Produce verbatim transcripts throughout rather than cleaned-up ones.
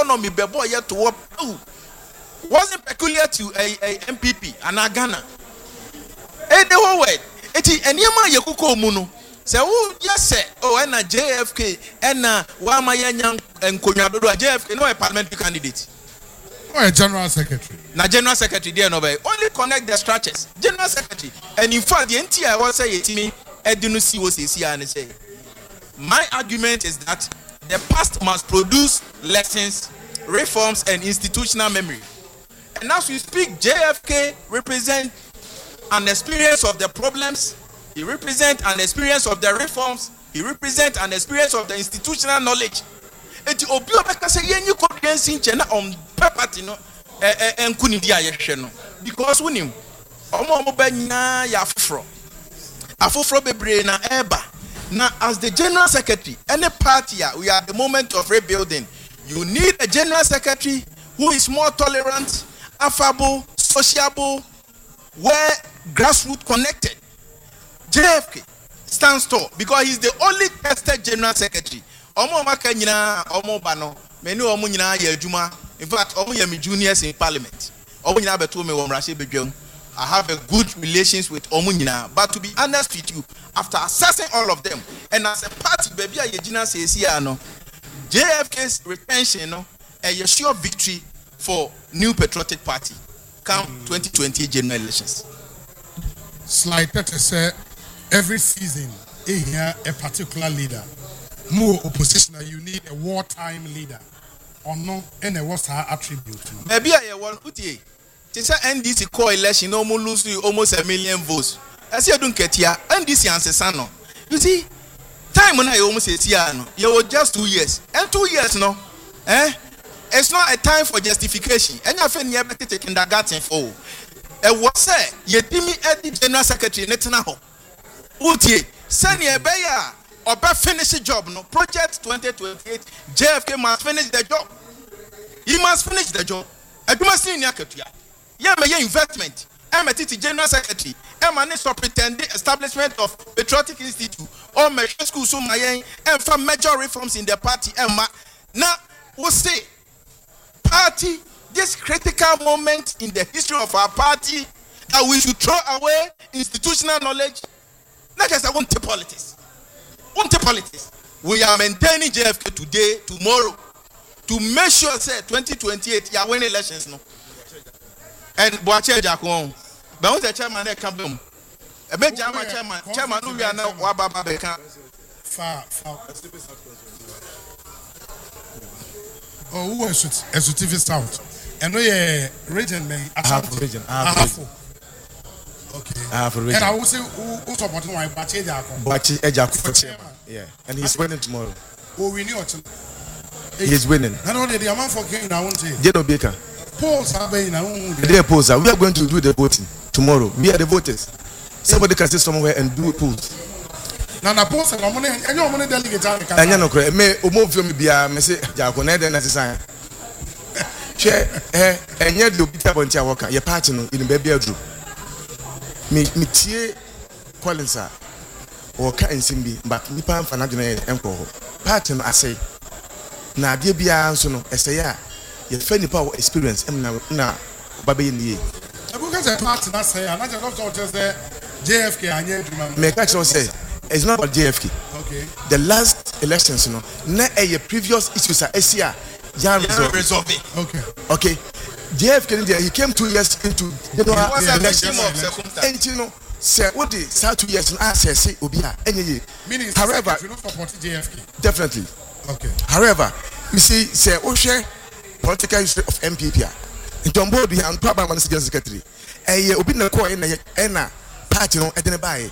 economy bebo yet to work wasn't peculiar to a, a M P P and a Ghana. Eh, the whole way. Eti eniyama yekuko muno. Say oh yes say oh and a J F K and a wama yanyang and Konyadodo J F K no a parliamentary candidate. Oh, a general secretary. Na general secretary there no be only connect the structures. General secretary. And in fact the N T I was say yetimi edunu si wo say and say. My argument is that the past must produce lessons, reforms, and institutional memory. And as we speak, J F K represents an experience of the problems, he represents an experience of the reforms, he represents an experience of the institutional knowledge. And to obey because you confidence in China on purpose, you know, and kunidia yesheno. Because we knew, omo omo benya ya afro, afro bebre na eba. Now, as the general secretary, any party we are at the moment of rebuilding, you need a general secretary who is more tolerant, affable, sociable, where grassroots connected. J F K stands tall because he's the only tested general secretary. Omo makanyina omo bano, many omo nyina ye adwuma. In fact, omo ye me juniors in parliament. Omo nyina beto me wo mrahye bedwam. I have a good relations with Omunyina, but to be honest with you, after assessing all of them, and as a party, baby, Yejina says here, no, J F K's retention, no, a sure victory for New Patriotic Party come mm. twenty twenty general elections. Slide thirty say every season, here a particular leader, more opposition, you need a wartime leader, or no, and a what's her attribute. Maybe I want to. It's an N D C coalition almost lose almost a million votes. I see I don't get here. N D C answer sano. You see, time when I almost say here no, you were just two years. And two years no, eh? It's not a time for justification. And I think you have to take kindergarten for. And what say? You did me at the general secretary Netanyahu. Uti, send you a beya or be finish the job no. Project twenty twenty-eight. J F K must finish the job. He must finish the job. I do must see in Yakutia. Yeah, my investment. I'm a general secretary. I'm an superintendent establishment of Patriotic Institute. Or my school so my and from major reforms in the party. And now we'll say party this critical moment in the history of our party that we should throw away institutional knowledge. Not just I want to politics. Want to politics. We are maintaining J F K today, tomorrow, to make sure say twenty twenty-eight you are winning elections no. And Boache Jakon, but who's the chairman that come home? A big chairman, chairman, chairman, who we are now, Wababa Beka. Far, far. Oh, who was it? A certificate south. And we are region, man. I have a region. I have a Okay. I have a region. And I will say, who supporting my Boache Jakon? Boache Jakon for chairman. Yeah. And he's winning tomorrow. Oh, we knew it. He's winning. I know the amount for King, I won't say. Jeno Baker. Polls are being now. We are going to do the voting tomorrow. We are the voters. Somebody can sit somewhere and do polls. Now, the polls are money and your money delegate. And you know, may move from me, I say, Jaconet and as a sign. Share, eh, and yet you beat up on Chawaka, your partner in the baby group. Me, me, tear Collinsa or Kain Simbi, but Nipan Fanadine and Emperor. Partner, I say, now, dear Biansono, Estaya. Your friendly power experience, and now, now, Baby in the year. I look at the party that say, and I just say, J F K, and yet, make I say, it's not about J F K. Okay. The last elections, you know, not a previous issues are S C R. Yeah, resolve it. Okay. Okay. J F K, he came two years into the election. And you know, say, what the start two years, and I say, say, Obia, any meaning, however, you not support J F K. Definitely. Okay. However, you see, say, oh, share. Political history of M P P. In Tombo, the Antoine Secretary. A open the coin and a party no at buy.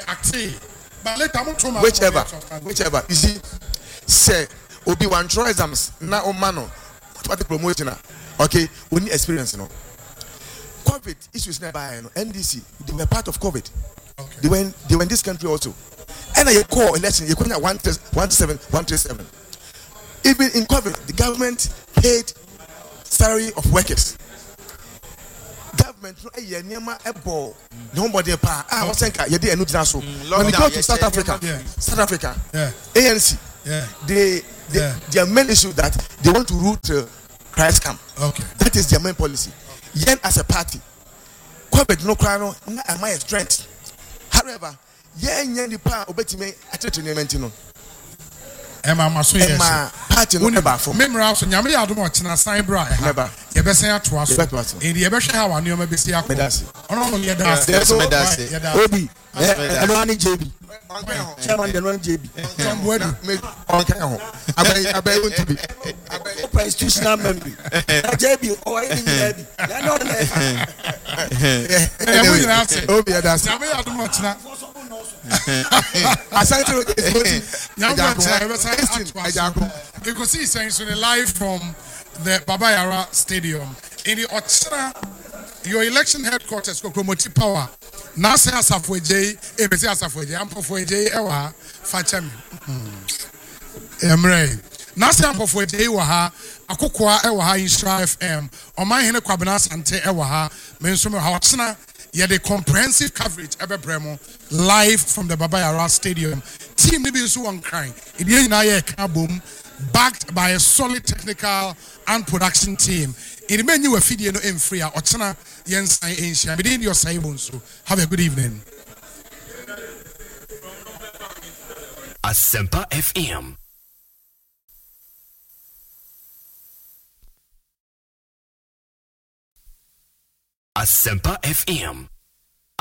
But later, whichever, whichever. You see, say, Obi Wan Troisms, now Mano, what the promotion. Okay, we need experience, no. COVID issues nearby, no. N D C, they were part of COVID. Okay. They were in, they were in this country also. And I call election, you couldn't one one seven one three seven. Even in COVID, the government paid salary of workers. Government no eh nyama ebo nobody pa ah what senka ye dey enu dina so when you go to South Africa yeah. South Africa yeah. A N C yeah. they, they yeah. their main issue that they want to root uh, Christ come. Okay. That is their main policy. Yen as a party, COVID no crown no am I a strength. However, yen yen the power obetime attenement no. Emma maso yes. Emma party no eba for. Memra so nyame ya adom ochina san bra e ha. Ye besen atoa so. E de ye behwe ha wa ne o mabesi akọ. Ono no ye da. Yes, medasi. Obi. Eno ani J B. Chairman the one J B. Tom Bodu. Me on kan ho. Abai abai won to be. Institutional member. J B o ai ni J B. Ya no na. E mo yira ase. Obi that's. Nyame ya adom ochina. Asante you can see saying so live from the Baba Yara Stadium in the Ochina, your election headquarters Kokromoti Power. Nasa Asafweje, Ebesi Asafweje, Ampofweje Ewa Fachem. Emre. Nasa Ampofweje Ewa Akokwa Ewa Instra F M. Oma Hene Kwabena Sante Ewa Mensume Ochina. Yeah, the comprehensive coverage ever Bremo live from the Baba Yara Stadium. Team Nibi so one crying. It is now a boom backed by a solid technical and production team. In the menu of video no in free or China Jens Asia. Within your side so have a good evening. Asempa F M. Asempa F M.